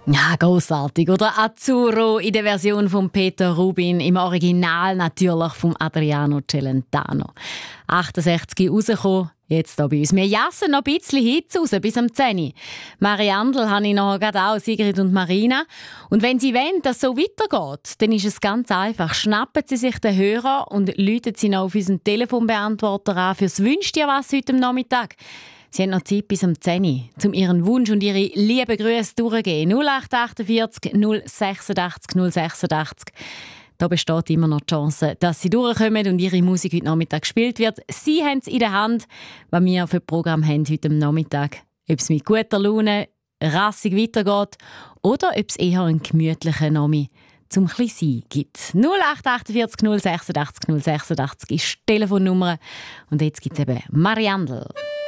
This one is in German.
Ja, grossartig. Oder Azzurro in der Version von Peter Rubin, im Original natürlich vom Adriano Celentano. 68 rausgekommen, jetzt hier bei uns. Wir jassen noch ein bisschen Hitze raus, bis am 10. Mariandel habe ich noch gerade auch, Sigrid und Marina. Und wenn Sie wollen, dass es so weitergeht, dann ist es ganz einfach. Schnappen Sie sich den Hörer und läuten Sie noch auf unseren Telefonbeantworter an fürs «Wünscht ihr was» heute am Nachmittag. Sie haben noch Zeit bis um 10 Uhr, um Ihren Wunsch und Ihre lieben Grüße durchzugeben. 0848 086 086. Da besteht immer noch die Chance, dass Sie durchkommen und Ihre Musik heute Nachmittag gespielt wird. Sie haben es in der Hand, was wir für das Programm haben heute Nachmittag. Ob es mit guter Laune rassig weitergeht oder ob es eher einen gemütlichen Nami zum Sein gibt. 0848 086 086 ist die Telefonnummer. Und jetzt gibt es eben Mariandel.